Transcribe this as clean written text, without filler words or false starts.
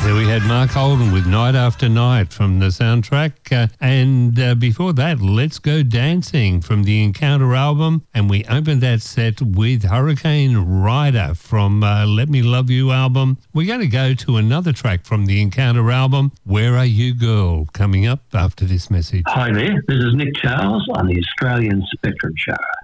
There we had Mark Holden with Night After Night from the soundtrack. And before that, Let's Go Dancing from the Encounter album. And we opened that set with Hurricane Rider from Let Me Love You album. We're going to go to another track from the Encounter album, Where Are You Girl, coming up after this message. Hi there, this is Nick Charles on the Australian Spectrum Show.